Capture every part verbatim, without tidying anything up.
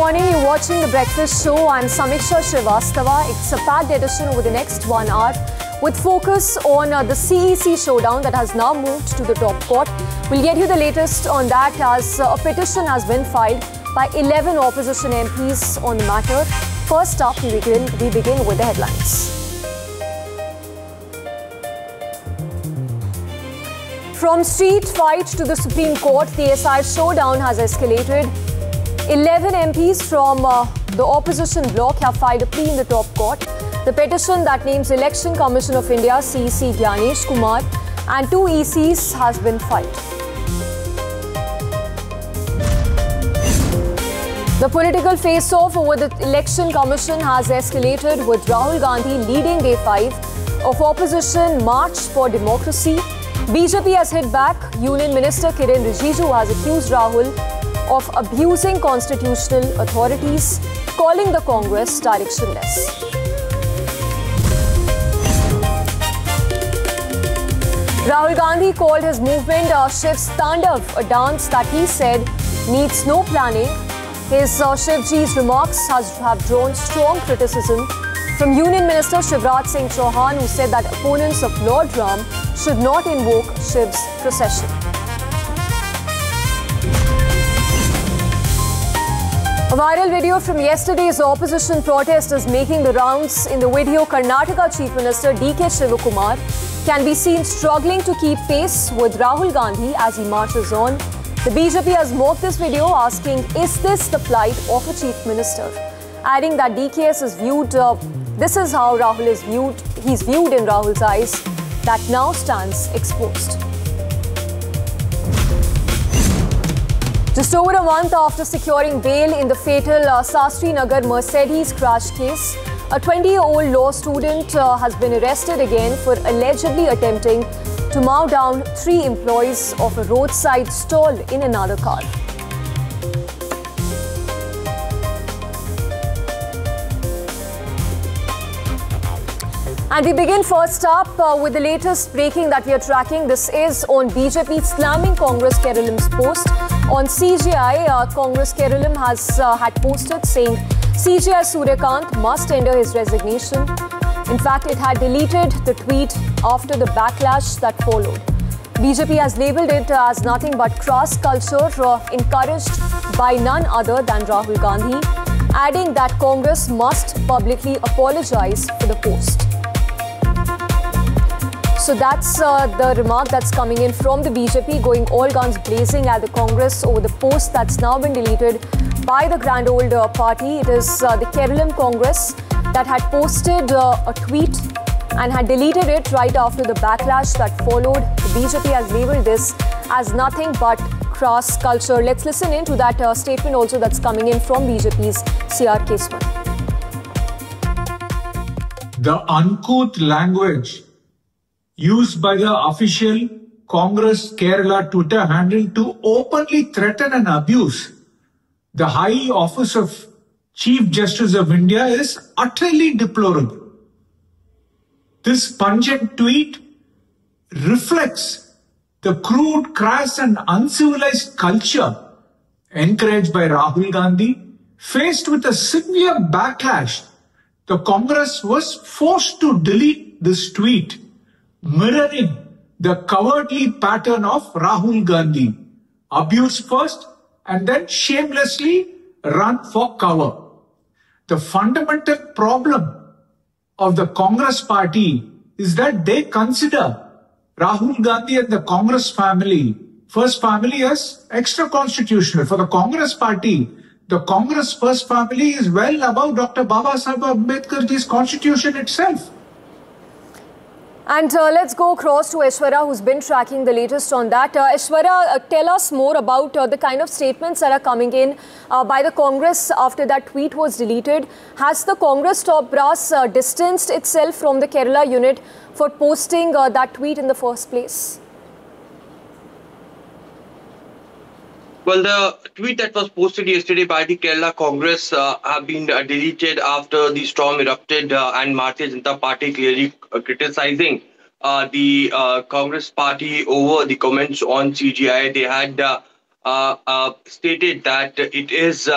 morning, you're watching The Breakfast Show. I'm Samiksha Srivastava. It's a packed edition over the next one hour with focus on uh, the C E C showdown that has now moved to the top court. We'll get you the latest on that as uh, a petition has been filed by eleven opposition M Ps on the matter. First up, we begin, we begin with the headlines. From street fight to the Supreme Court, the S I showdown has escalated. eleven M Ps from uh, the opposition bloc have filed a plea in the top court. The petition that names Election Commission of India C E C Gyanesh Kumar and two E Cs has been filed. The political face-off over the Election Commission has escalated with Rahul Gandhi leading day five of opposition March for Democracy. B J P has hit back. Union Minister Kiren Rijiju has accused Rahul of abusing constitutional authorities, calling the Congress directionless. Rahul Gandhi called his movement uh, Shiv's Tandav, a dance that he said needs no planning. His uh, Shivji's remarks has, have drawn strong criticism from Union Minister Shivraj Singh Chauhan, who said that opponents of Lord Ram should not invoke Shiv's procession. A viral video from yesterday's opposition protest is making the rounds. In the video, Karnataka Chief Minister D K Shivakumar can be seen struggling to keep pace with Rahul Gandhi as he marches on. The B J P has mocked this video, asking, is this the plight of a Chief Minister? Adding that D K S is viewed, uh, this is how Rahul is viewed, he's viewed in Rahul's eyes, that now stands exposed. Just over a month after securing bail in the fatal uh, Sastri Nagar Mercedes crash case, a twenty-year-old law student uh, has been arrested again for allegedly attempting to mow down three employees of a roadside stall in another car. And we begin first up uh, with the latest breaking that we are tracking. This is on B J P slamming Congress Keralam's post. On C G I, uh, Congress Keralam has uh, had posted saying C G I Suryakant must tender his resignation. In fact, it had deleted the tweet after the backlash that followed. B J P has labelled it as nothing but crass culture uh, encouraged by none other than Rahul Gandhi, adding that Congress must publicly apologise for the post. So that's uh, the remark that's coming in from the B J P, going all guns blazing at the Congress over the post that's now been deleted by the Grand Old uh, Party. It is uh, the Keralam Congress that had posted uh, a tweet and had deleted it right after the backlash that followed. The B J P has labelled this as nothing but crass culture. Let's listen in to that uh, statement also that's coming in from B J P's C R Keswan. The uncouth language used by the official Congress Kerala Twitter handle to openly threaten and abuse the high office of Chief Justice of India is utterly deplorable. This pungent tweet reflects the crude, crass and uncivilized culture encouraged by Rahul Gandhi. Faced with a severe backlash, the Congress was forced to delete this tweet, mirroring the cowardly pattern of Rahul Gandhi. Abuse first and then shamelessly run for cover. The fundamental problem of the Congress party is that they consider Rahul Gandhi and the Congress family, first family, as extra-constitutional. For the Congress party, the Congress first family is well above Doctor Babasaheb Ambedkarji's constitution itself. And uh, let's go across to Aishwarya, who's been tracking the latest on that. Uh, Aishwarya, uh, tell us more about uh, the kind of statements that are coming in uh, by the Congress after that tweet was deleted. Has the Congress top brass uh, distanced itself from the Kerala unit for posting uh, that tweet in the first place? Well, the tweet that was posted yesterday by the Kerala Congress uh, have been uh, deleted after the storm erupted uh, and Bharatiya Janata Party clearly uh, criticizing uh, the uh, Congress party over the comments on C G I. They had uh, uh, uh, stated that it is uh,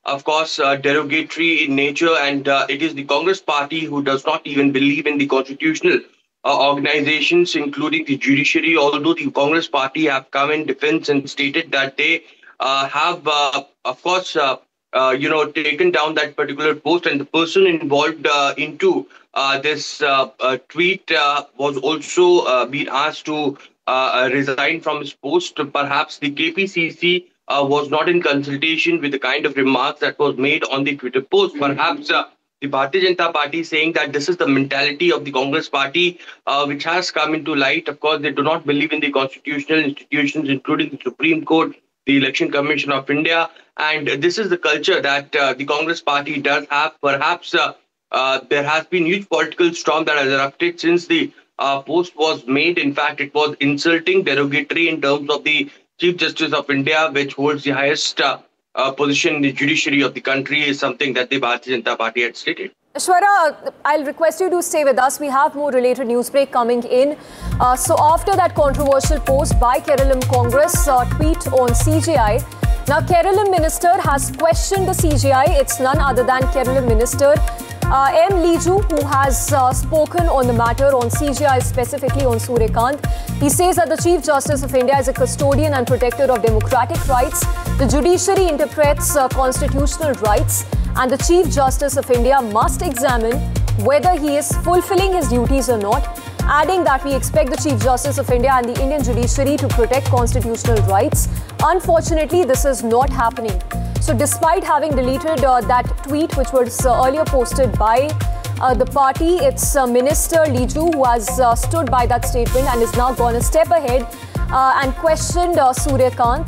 of course, uh, derogatory in nature, and uh, it is the Congress party who does not even believe in the constitutional uh, organizations, including the judiciary, although the Congress party have come in defense and stated that they uh, have, uh, of course, uh, uh, you know, taken down that particular post, and the person involved uh, into uh, this uh, uh, tweet uh, was also uh, being asked to uh, resign from his post. Perhaps the K P C C uh, was not in consultation with the kind of remarks that was made on the Twitter post. Perhaps uh, the Bharatiya Janata Party saying that this is the mentality of the Congress party, uh, which has come into light. Of course, they do not believe in the constitutional institutions, including the Supreme Court, the Election Commission of India. And this is the culture that uh, the Congress party does have. Perhaps uh, uh, there has been huge political storm that has erupted since the uh, post was made. In fact, it was insulting, derogatory in terms of the Chief Justice of India, which holds the highest uh, uh, position in the judiciary of the country, is something that the Bharatiya Janata Party had stated. Aishwarya, I'll request you to stay with us. We have more related news break coming in. Uh, so after that controversial post by Kerala Congress uh, tweet on C J I, now Kerala Minister has questioned the C J I. It's none other than Kerala Minister uh, M. Liju, who has uh, spoken on the matter on C J I, specifically on Suryakant. He says that the Chief Justice of India is a custodian and protector of democratic rights. The judiciary interprets uh, constitutional rights, and the Chief Justice of India must examine whether he is fulfilling his duties or not, adding that we expect the Chief Justice of India and the Indian judiciary to protect constitutional rights. Unfortunately, this is not happening. So despite having deleted uh, that tweet, which was uh, earlier posted by uh, the party, it's uh, Minister Liju who has uh, stood by that statement and is now gone a step ahead uh, and questioned uh, Suryakant.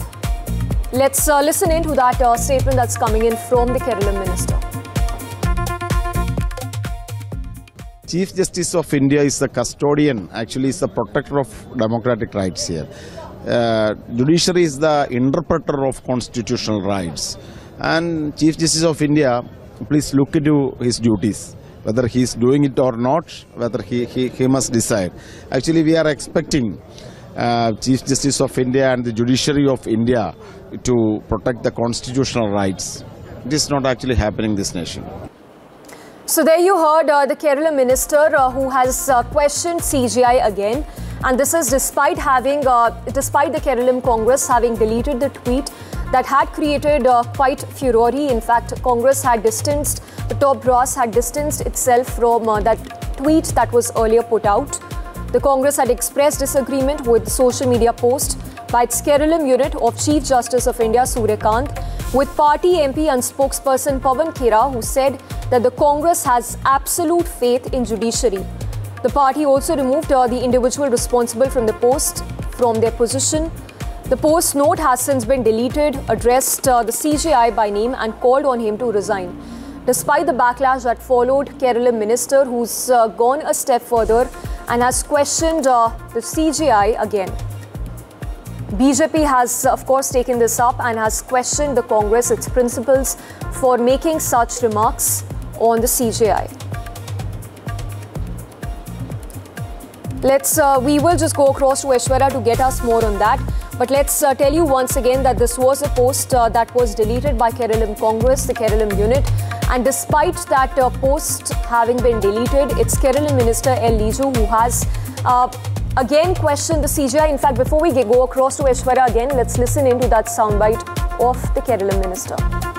Let's uh, listen in to that uh, statement that's coming in from the Kerala Minister. Chief Justice of India is the custodian, actually is the protector of democratic rights here. Uh, judiciary is the interpreter of constitutional rights. And Chief Justice of India, please look into his duties. Whether he is doing it or not, whether he, he, he must decide. Actually, we are expecting uh, Chief Justice of India and the judiciary of India to protect the constitutional rights. It is not actually happening in this nation. So there you heard uh, the Kerala Minister uh, who has uh, questioned C J I again. And this is despite having, uh, despite the Kerala Congress having deleted the tweet that had created uh, quite furore. In fact, Congress had distanced, the top brass had distanced itself from uh, that tweet that was earlier put out. The Congress had expressed disagreement with the social media post by its Kerala unit of Chief Justice of India, Suryakant, with party M P and spokesperson Pawan Khera, who said that the Congress has absolute faith in judiciary. The party also removed uh, the individual responsible from the post from their position. The post note has since been deleted, addressed uh, the C J I by name and called on him to resign. Despite the backlash that followed, Kerala Minister, who's uh, gone a step further and has questioned uh, the C J I again. B J P has, of course, taken this up and has questioned the Congress, its principles, for making such remarks on the C J I. Let's, uh, we will just go across to Aishwarya to get us more on that. But let's uh, tell you once again that this was a post uh, that was deleted by Kerala Congress, the Kerala unit. And despite that uh, post having been deleted, it's Kerala Minister L. Liju who has uh, again questioned the C J I. In fact, before we go across to Aishwarya again, let's listen into that soundbite of the Kerala Minister.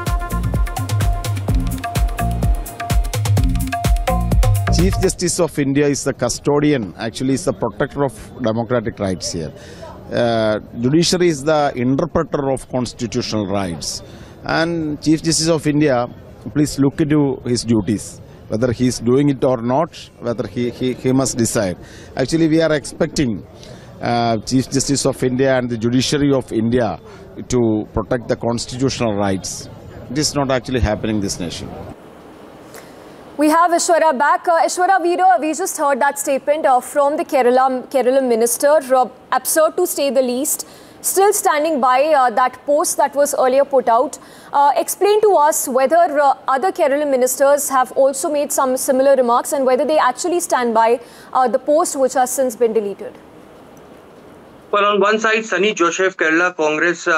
Chief Justice of India is the custodian, actually is the protector of democratic rights here. Uh, judiciary is the interpreter of constitutional rights. And Chief Justice of India, please look into his duties. Whether he is doing it or not, whether he, he, he must decide. Actually, we are expecting uh, Chief Justice of India and the judiciary of India to protect the constitutional rights. It is not actually happening in this nation. We have Aishwarya back. Uh, Aishwarya, we, uh, we just heard that statement uh, from the Kerala, Kerala Minister. Uh, absurd to say the least. Still standing by uh, that post that was earlier put out. Uh, explain to us whether uh, other Kerala ministers have also made some similar remarks and whether they actually stand by uh, the post which has since been deleted. Well, on one side, Sunny Joseph, Kerala Congress uh,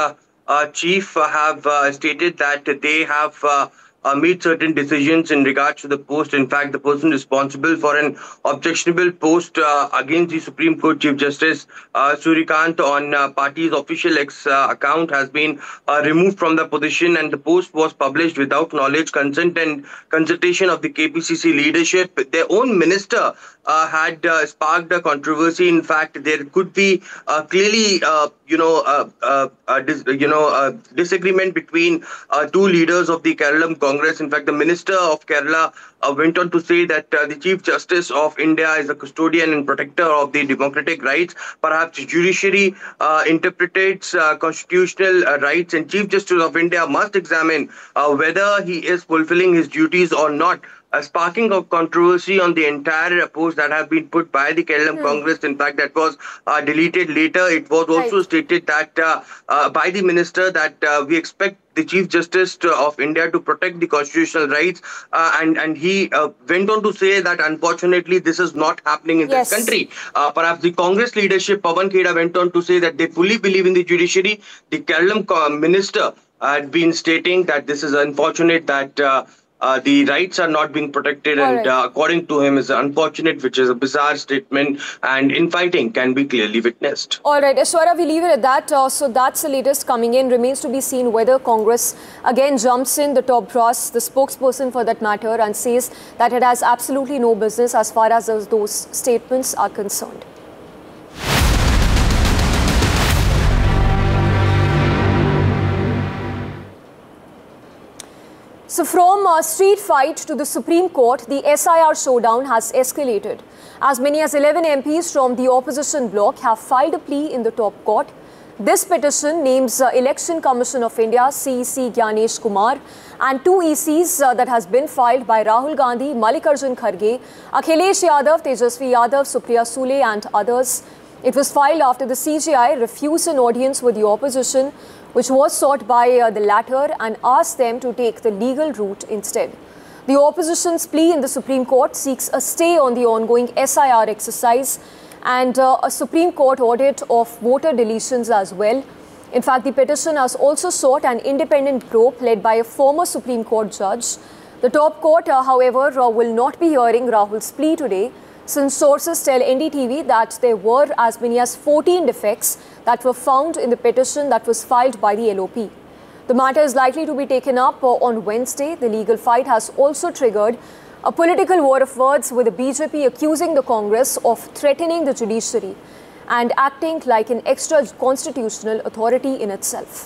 uh, chief uh, have uh, stated that they have uh, uh, made certain decisions in regards to the post. In fact, the person responsible for an objectionable post uh, against the Supreme Court Chief Justice uh, Suryakant on uh, party's official X uh, account has been uh, removed from the position, and the post was published without knowledge, consent and consultation of the K P C C leadership. Their own minister uh, had uh, sparked a controversy. In fact, there could be uh, clearly, uh, you know, uh, uh, uh, dis- you know, uh, disagreement between uh, two leaders of the Kerala Congress. In fact, the minister of Kerala uh, went on to say that uh, the Chief Justice of India is a custodian and protector of the democratic rights. Perhaps the judiciary uh, interprets uh, constitutional uh, rights, and Chief Justice of India must examine uh, whether he is fulfilling his duties or not. A sparking of controversy on the entire post that has been put by the Kerala hmm. Congress. In fact, that was uh, deleted later. It was also right. stated that uh, uh, by the minister that uh, we expect the Chief Justice of India to protect the constitutional rights, uh, and and he uh, went on to say that unfortunately this is not happening in yes. this country. Uh, perhaps the Congress leadership, Pawan Kheda, went on to say that they fully believe in the judiciary. The Kerala minister had been stating that this is unfortunate that uh, Uh, the rights are not being protected, All and right. uh, according to him is unfortunate, which is a bizarre statement, and infighting can be clearly witnessed. All right, Aishwarya, we leave it at that. Uh, so that's the latest coming in. Remains to be seen whether Congress again jumps in. The top brass, the spokesperson for that matter, and says that it has absolutely no business as far as those, those statements are concerned. So from a street fight to the Supreme Court, the S I R showdown has escalated. As many as eleven M Ps from the opposition bloc have filed a plea in the top court. This petition names uh, Election Commission of India, C E C Gyanesh Kumar, and two E Cs uh, that has been filed by Rahul Gandhi, Mallikarjun Kharge, Akhilesh Yadav, Tejasvi Yadav, Supriya Sule and others. It was filed after the C J I refused an audience with the opposition, which was sought by uh, the latter, and asked them to take the legal route instead. The opposition's plea in the Supreme Court seeks a stay on the ongoing S I R exercise and uh, a Supreme Court audit of voter deletions as well. In fact, the petition has also sought an independent probe led by a former Supreme Court judge. The top court, uh, however, uh, will not be hearing Rahul's plea today, since sources tell N D T V that there were as many as fourteen defects that were found in the petition that was filed by the L O P. The matter is likely to be taken up on Wednesday. The legal fight has also triggered a political war of words, with the B J P accusing the Congress of threatening the judiciary and acting like an extra constitutional authority in itself.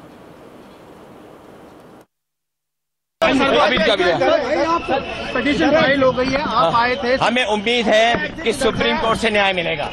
Petition file हो गई है, आप आए थे, हमें उम्मीद है कि सुप्रीम कोर्ट से न्याय मिलेगा.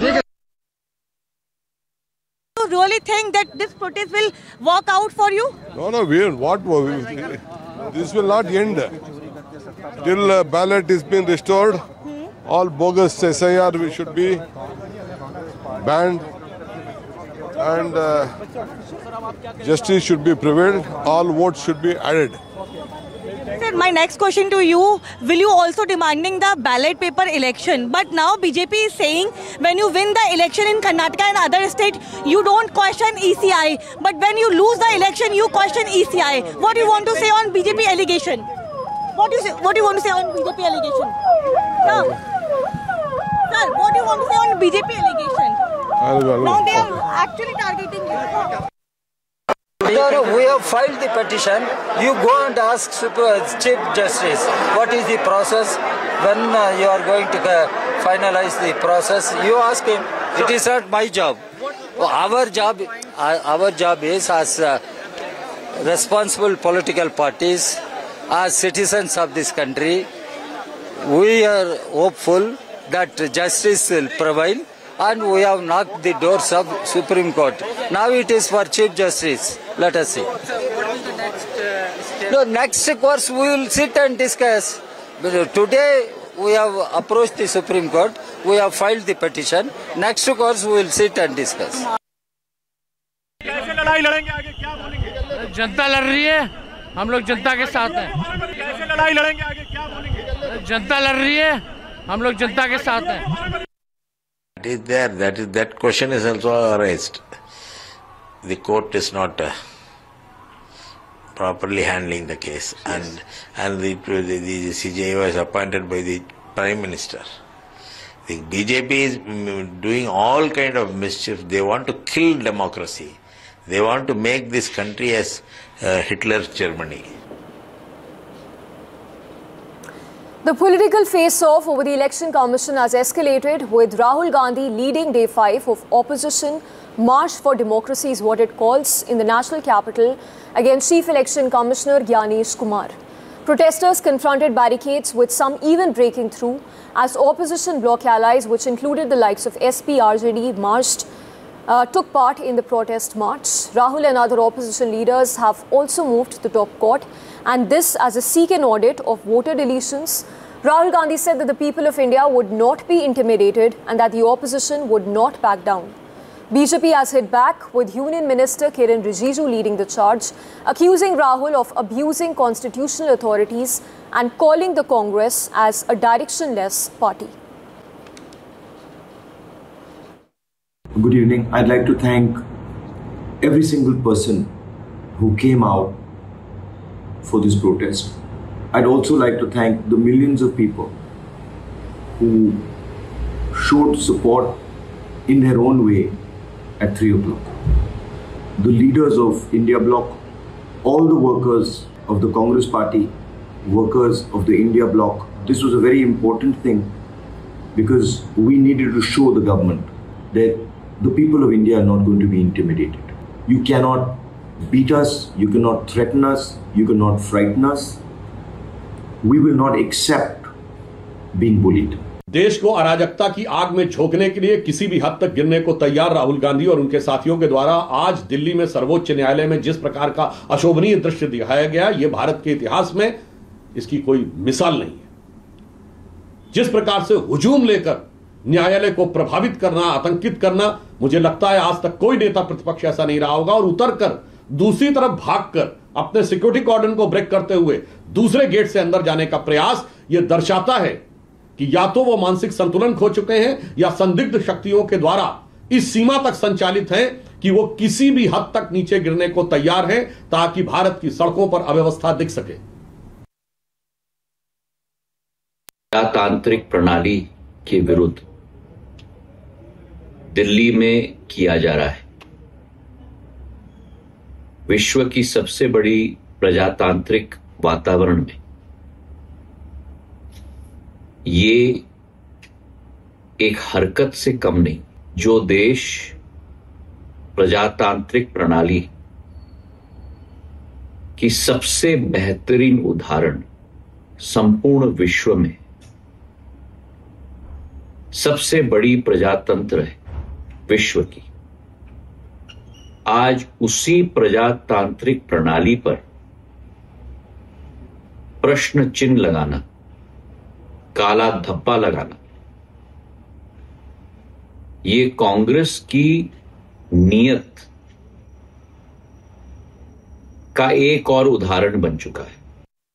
You really think that this protest will work out for you? No, no, we what this will not end till uh, ballot is being restored. Hmm. All bogus S I R we should be banned, and uh, justice should be prevailed. All votes should be added. Sir, my next question to you, will you also demanding the ballot paper election? But now B J P is saying when you win the election in Karnataka and other states, you don't question E C I. But when you lose the election, you question E C I. What do you want to say on B J P allegation? What do you say, what do you want to say on B J P allegation? Sir, sir, what do you want to say on B J P allegation? Now they are actually targeting you. No, no, we have filed the petition. You go and ask Chief Justice what is the process, when uh, you are going to uh, finalize the process. You ask him. It is not my job. Our job, uh, our job is as uh, responsible political parties, as citizens of this country, we are hopeful that justice will prevail, and we have knocked the doors of Supreme Court. Now it is for Chief Justice. Let us see. So what will the next uh, step? No, next course we will sit and discuss. But today we have approached the Supreme Court. We have filed the petition. Next course we will sit and discuss. कैसे लड़ाई लड़ेंगे आगे, क्या बोलेंगे? जनता लड़ रही है, हम लोग जनता के साथ हैं. कैसे लड़ाई लड़ेंगे आगे, क्या बोलेंगे? जनता लड़ रही है, हम लोग जनता के साथ हैं. It is there. That is that question is also raised. But uh, we have filed the petition. You go and ask Chief Justice what is the process, when uh, you are going to uh, finalize the process. Now it is for Chief Justice. Let us see. No, next course we will sit and discuss. Today we have approached the Supreme Court. We have filed the petition. Next course we will sit and discuss. It is there. That is that question is also raised. the court is not uh, properly handling the case, yes. and and the, the, the C J I was appointed by the Prime Minister. The B J P is doing all kind of mischief. They want to kill democracy. They want to make this country as uh, Hitler's Germany. The political face-off over the Election Commission has escalated, with Rahul Gandhi leading day five of opposition March for Democracy is what it calls in the national capital against Chief Election Commissioner Gyanesh Kumar. Protesters confronted barricades, with some even breaking through as opposition bloc allies, which included the likes of S P, R J D, marched, uh, took part in the protest march. Rahul and other opposition leaders have also moved to the top court, and this as a seek an audit of voter deletions. Rahul Gandhi said that the people of India would not be intimidated and that the opposition would not back down. B J P has hit back, with Union Minister Kiren Rijiju leading the charge, accusing Rahul of abusing constitutional authorities and calling the Congress as a directionless party. Good evening. I'd like to thank every single person who came out for this protest. I'd also like to thank the millions of people who showed support in their own way at three o'clock. The leaders of India Bloc, all the workers of the Congress Party, workers of the India Bloc. This was a very important thing because we needed to show the government that the people of India are not going to be intimidated. You cannot beat us, you cannot threaten us, you cannot frighten us. We will not accept being bullied. देश को अराजकता की आग में झोंकने के लिए किसी भी हद तक गिरने को तैयार राहुल गांधी और उनके साथियों के द्वारा आज दिल्ली में सर्वोच्च न्यायालय में जिस प्रकार का अशोभनीय दृश्य दिखाया गया, यह भारत के इतिहास में इसकी कोई मिसाल नहीं है। जिस प्रकार से हुजूम लेकर न्यायालय को प्रभावित करना, आतंकित करना, मुझे लगता है आज तक कोई नेता प्रतिपक्ष ऐसा नहीं रहा होगा। और उतरकर दूसरी तरफ भागकर अपने सिक्योरिटी कॉर्डन को ब्रेक करते हुए दूसरे गेट से अंदर जाने का प्रयास यह दर्शाता है कि या तो वो मानसिक संतुलन खो चुके हैं या संदिग्ध शक्तियों के द्वारा इस सीमा तक संचालित हैं कि वो किसी भी हद तक नीचे गिरने को तैयार हैं ताकि भारत की सड़कों पर अव्यवस्था दिख सके। प्रजातांत्रिक प्रणाली के विरुद्ध दिल्ली में किया जा रहा है। विश्व की सबसे बड़ी प्रजातांत्रिक वातावरण में ये एक हरकत से कम नहीं। जो देश प्रजातांत्रिक प्रणाली की सबसे बेहतरीन उदाहरण संपूर्ण विश्व में सबसे बड़ी प्रजातंत्र है विश्व की, आज उसी प्रजातांत्रिक प्रणाली पर प्रश्न चिन्ह लगाना, काला धब्बा लगाना, ये कांग्रेस की नीयत का एक और उदाहरण बन चुका है।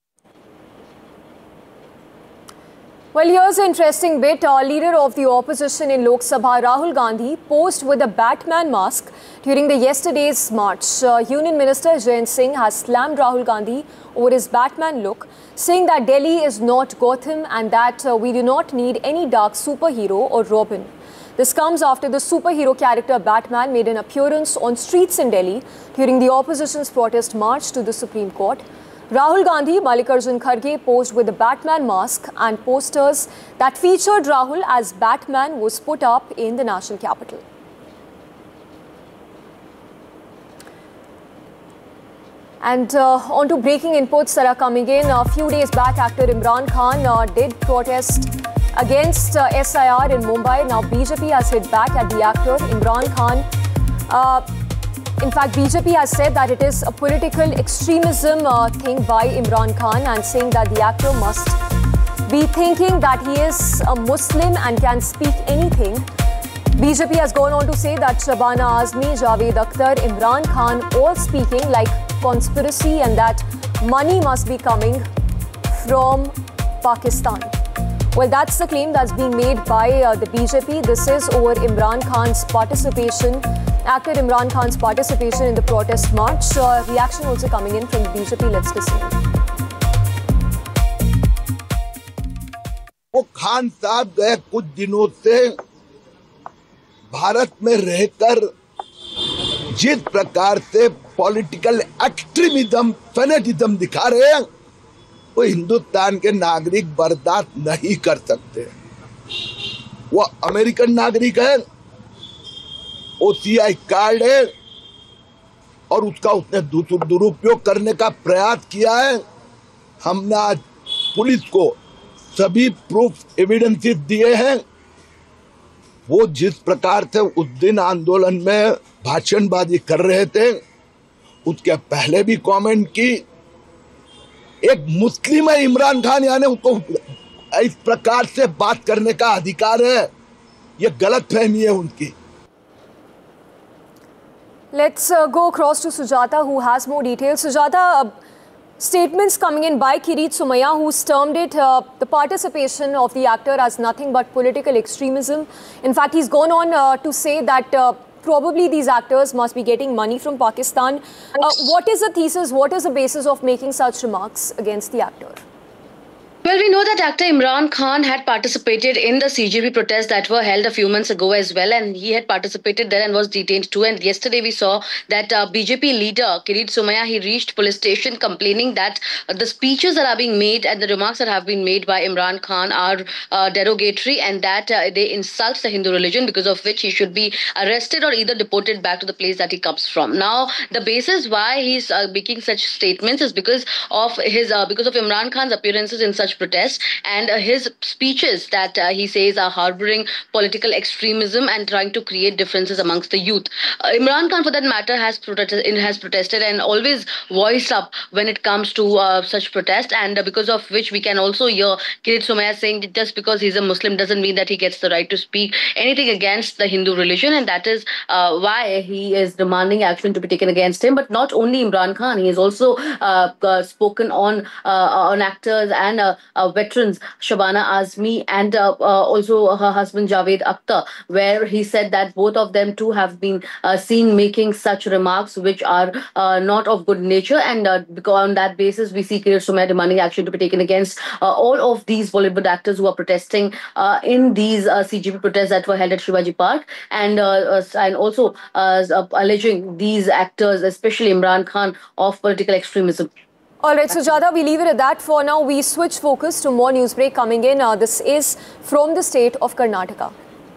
Well, here's an interesting bit. Our leader of the opposition in Lok Sabha, Rahul Gandhi, posed with a Batman mask during the yesterday's march. Uh, Union Minister Jayant Singh has slammed Rahul Gandhi over his Batman look, saying that Delhi is not Gotham and that uh, we do not need any dark superhero or Robin. This comes after the superhero character Batman made an appearance on streets in Delhi during the opposition's protest march to the Supreme Court. Rahul Gandhi, Mallikarjun Kharge posed with the Batman mask, and posters that featured Rahul as Batman was put up in the national capital. And uh, on to breaking inputs that are coming in. A few days back, actor Imran Khan uh, did protest against uh, S I R in Mumbai. Now B J P has hit back at the actor Imran Khan. Uh, In fact, B J P has said that it is a political extremism uh, thing by Imran Khan, and saying that the actor must be thinking that he is a Muslim and can speak anything. B J P has gone on to say that Shabana Azmi, Javed Akhtar, Imran Khan all speaking like conspiracy, and that money must be coming from Pakistan. Well, that's the claim that's being made by uh, the B J P. This is over Imran Khan's participation actor Imran Khan's participation in the protest march. Uh, reaction also coming in from the B J P. Let's listen. वो खान साहब गए कुछ दिनों से भारत में रहकर जिस प्रकार से पॉलिटिकल एक्सट्रीमिज्म, फेनेटिज्म दिखा रहे हैं, वो हिंदुस्तान के नागरिक बर्दाश्त नहीं कर सकते। वो अमेरिकन नागरिक है, ओसीआई कार्ड है और उसका उसने दुरुपयोग करने का प्रयास किया है। हमने आज पुलिस को सभी प्रूफ एविडेंसेस दिए हैं। वो जिस प्रकार से उस दिन आंदोलन में भाषणबाजी कर रहे थे, उसके पहले भी कमेंट की। एक मुस्लिम है इमरान खान, यानी उसको इस प्रकार से बात करने का अधिकार है। ये गलतफहमी है उनकी। Let's uh, go across to Sujata, who has more details. Sujata, uh, statements coming in by Kirit Somaia, who's termed it uh, the participation of the actor as nothing but political extremism. In fact, he's gone on uh, to say that uh, probably these actors must be getting money from Pakistan. Uh, what is the thesis? What is the basis of making such remarks against the actor? Well, we know that actor Imran Khan had participated in the C J P protests that were held a few months ago as well, and he had participated there and was detained too. And yesterday we saw that uh, B J P leader Kirit Somaia, he reached police station complaining that uh, the speeches that are being made and the remarks that have been made by Imran Khan are uh, derogatory, and that uh, they insult the Hindu religion, because of which he should be arrested or either deported back to the place that he comes from. Now, the basis why he's uh, making such statements is because of his uh, because of Imran Khan's appearances in such protests and uh, his speeches that uh, he says are harboring political extremism and trying to create differences amongst the youth. Uh, Imran Khan, for that matter, has protested, has protested and always voiced up when it comes to uh, such protest, and uh, because of which we can also hear Kirit Somaia saying that just because he's a Muslim doesn't mean that he gets the right to speak anything against the Hindu religion, and that is uh, why he is demanding action to be taken against him. But not only Imran Khan, he has also uh, uh, spoken on uh, on actors and uh, Uh, veterans Shabana Azmi and uh, uh, also her husband Javed Akhtar, where he said that both of them too have been uh, seen making such remarks which are uh, not of good nature, and uh, because on that basis we see Kirit Somaia demanding action to be taken against uh, all of these Bollywood actors who are protesting uh, in these uh, C J P protests that were held at Shivaji Park, and uh, and also uh, alleging these actors, especially Imran Khan, of political extremism. All right, Sujata, we leave it at that for now. We switch focus to more news break coming in. Uh, this is from the state of Karnataka.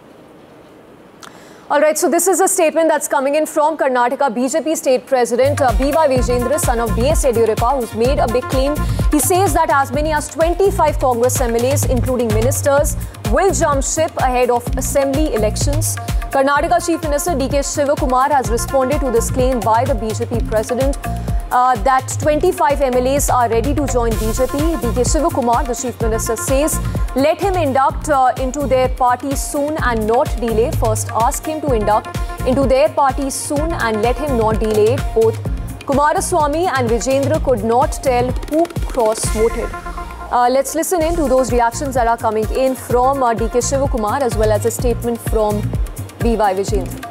All right, so this is a statement that's coming in from Karnataka. B J P state president uh, B Y Vijayendra, son of B S Yediyurappa, who's made a big claim. He says that as many as twenty-five Congress M L As, including ministers, will jump ship ahead of assembly elections. Karnataka Chief Minister D K Shivakumar has responded to this claim by the B J P president. Uh, that twenty-five M L As are ready to join B J P. D K Shivakumar, the Chief Minister, says let him induct uh, into their party soon and not delay. First, ask him to induct into their party soon and let him not delay. Both Kumaraswamy and Vijayendra could not tell who cross-voted. Uh, let's listen in to those reactions that are coming in from uh, D K Shivakumar as well as a statement from B Y Vijayendra.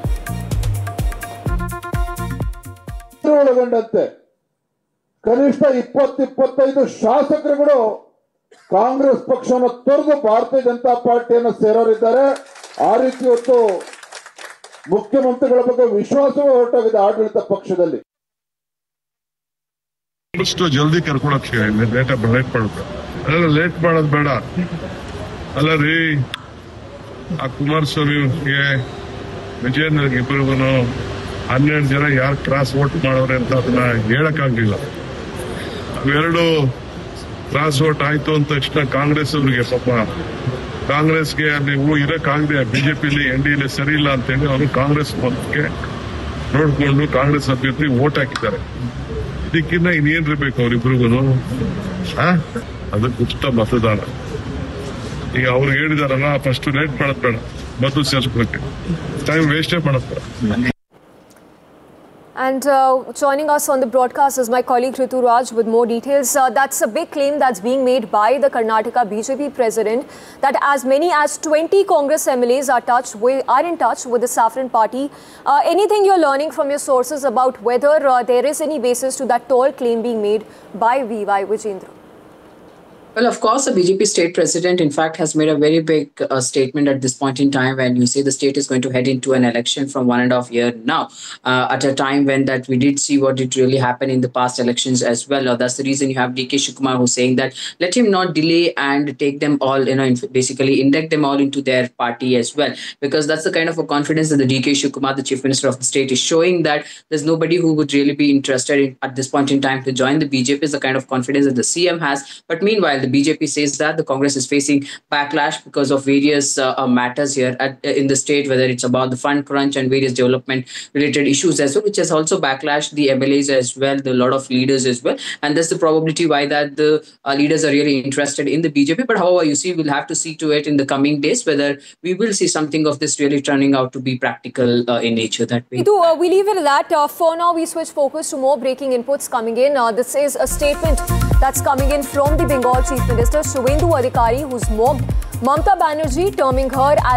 ಕನಿಷ್ಠ ಇಪ್ಪತ್ತು ಇಪ್ಪತ್ತೈದು ಶಾಸಕರುಗಳು ಕಾಂಗ್ರೆಸ್ ಪಕ್ಷವನ್ನು ತೊರೆದು ಭಾರತೀಯ ಜನತಾ ಪಾರ್ಟಿಯನ್ನು ಸೇರೋರಿದ್ದಾರೆ. ಆ ರೀತಿ ಇವತ್ತು ಮುಖ್ಯಮಂತ್ರಿಗಳ ಬಗ್ಗೆ ವಿಶ್ವಾಸವೂ ಹೊರಟೋಗಿದೆ ಆಡಳಿತ ಪಕ್ಷದಲ್ಲಿ. ಜಲ್ದಿ ಕರ್ಕೊಳಕ್ಕೆ ಲೇಟ್ ಲೇಟ್ ಮಾಡುತ್ತೆ ಅಲ್ಲ ಲೇಟ್ ಮಾಡೋದು ಬೇಡ ಅಲ್ಲ ರೀ. ಆ ಕುಮಾರಸ್ವಾಮಿಗೆ ವಿಜಯೇಂದ್ರಗೆ ಇಬ್ಬರಿಗೂ ಹನ್ನೆರಡು ಜನ ಯಾರು ಕ್ರಾಸ್ ವೋಟ್ ಮಾಡೋರೆ ಅಂತ ಅದನ್ನ ಹೇಳಕ್ಕಾಗ್ಲಿಲ್ಲ. ಅವೆರಡು ಕ್ರಾಸ್ ವೋಟ್ ಆಯ್ತು ಅಂದ ತಕ್ಷಣ ಕಾಂಗ್ರೆಸ್ ಅವ್ರಿಗೆ ಪಾಪ ಕಾಂಗ್ರೆಸ್ಗೆ ಅಲ್ಲಿ ಹೂ ಇರಕ್ಕಾಗದೆ ಬಿಜೆಪಿಲಿ ಎನ್ ಡಿ ಎಲ್ ಸರಿ ಇಲ್ಲ ಅಂತೇಳಿ ಅವರು ಕಾಂಗ್ರೆಸ್ ಮತಕ್ಕೆ ನೋಡ್ಕೊಂಡು ಕಾಂಗ್ರೆಸ್ ಅಭ್ಯರ್ಥಿ ವೋಟ್ ಹಾಕಿದ್ದಾರೆ. ಇದಕ್ಕಿನ್ನ ಇನ್ನೇನ್ರಿಬೇಕು ಅವ್ರಿಬ್ರಿಗೂ? ಅದಕ್ಕೆ ಉಚಿತ ಮತದಾನ. ಈಗ ಅವ್ರಿಗೆ ಹೇಳಿದಾರಲ್ಲ, ಫಸ್ಟ್ ಲೇಟ್ ಮಾಡೋದ್ ಬೇಡ, ಮದ್ದು ಸೇರ್ಸ್ಕೊಳಕ್ಕೆ ಟೈಮ್ ವೇಸ್ಟೇ ಮಾಡೋದ್ ಬೇಡ. And uh, joining us on the broadcast is my colleague Ritu Raj with more details. Uh, that's a big claim that's being made by the Karnataka B J P president that as many as twenty Congress M L As are, touch with, are in touch with the Saffron Party. Uh, anything you're learning from your sources about whether uh, there is any basis to that tall claim being made by V Y Vijayendra? Well, of course, the B J P state president, in fact, has made a very big uh, statement at this point in time when you say the state is going to head into an election from one and a half year now, uh, at a time when that we did see what did really happen in the past elections as well. Or that's the reason you have D K Shivakumar who's saying that let him not delay and take them all, you know, basically induct them all into their party as well. Because that's the kind of a confidence that the D K Shivakumar, the chief minister of the state, is showing that there's nobody who would really be interested in, at this point in time to join the B J P is the kind of confidence that the C M has. But meanwhile, the B J P says that the Congress is facing backlash because of various uh, uh, matters here at, in the state, whether it's about the fund crunch and various development related issues as well, which has also backlashed the M L As as well, the lot of leaders as well. And that's the probability why that the uh, leaders are really interested in the B J P. But however, you see, we'll have to see to it in the coming days whether we will see something of this really turning out to be practical uh, in nature that way. Ritu, uh, we leave it at that. Uh, for now, we switch focus to more breaking inputs coming in. Uh, this is a statement that's coming in from the Bengal Chief Minister, Shubhendu Adhikari, who's mocked Mamata Banerjee, terming her as